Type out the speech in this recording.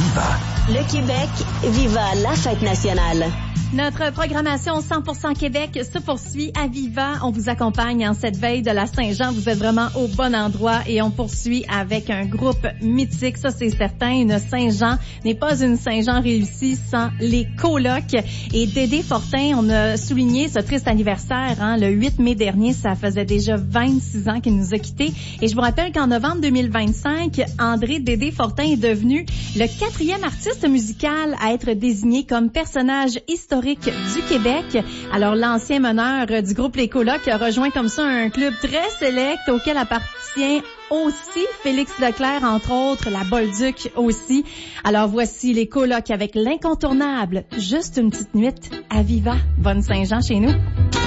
Viva. Le Québec, viva la fête nationale. Notre programmation 100% Québec se poursuit à Viva. On vous accompagne en cette veille de la Saint-Jean. Vous êtes vraiment au bon endroit et on poursuit avec un groupe mythique. Ça, c'est certain. Une Saint-Jean n'est pas une Saint-Jean réussie sans les colocs. Et Dédé Fortin, on a souligné ce triste anniversaire, le 8 mai dernier. Ça faisait déjà 26 ans qu'il nous a quittés. Et je vous rappelle qu'en novembre 2025, André Dédé Fortin est devenu le 4e artiste musical à être désigné comme personnage historique du Québec. Alors, l'ancien meneur du groupe Les Colocs a rejoint comme ça un club très sélect auquel appartient aussi Félix Leclerc, entre autres, la Bolduc aussi. Alors, voici Les Colocs avec l'incontournable Juste une petite nuit à Viva. Bonne Saint-Jean chez nous.